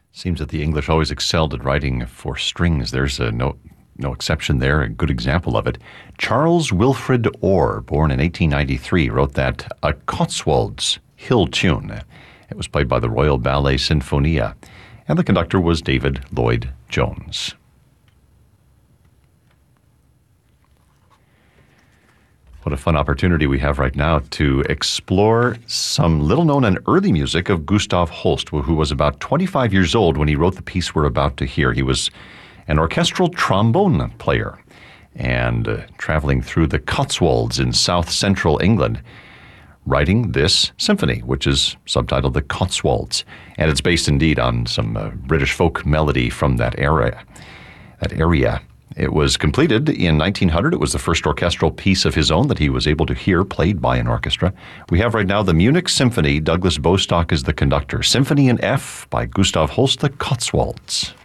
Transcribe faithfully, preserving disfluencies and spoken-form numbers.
Seems that the English always excelled at writing for strings. There's a no no exception there, a good example of it. Charles Wilfred Orr, born in eighteen ninety-three, wrote that A Cotswolds Hill Tune. It was played by the Royal Ballet Sinfonia, and the conductor was David Lloyd Jones. What a fun opportunity we have right now to explore some little-known and early music of Gustav Holst, who was about twenty-five years old when he wrote the piece we're about to hear. He was an orchestral trombone player and uh, traveling through the Cotswolds in south-central England, writing this symphony, which is subtitled The Cotswolds. And it's based indeed on some uh, British folk melody from that era. That area. It was completed in nineteen hundred. It was the first orchestral piece of his own that he was able to hear played by an orchestra. We have right now the Munich Symphony. Douglas Bostock is the conductor. Symphony in F by Gustav Holst, The Cotswolds.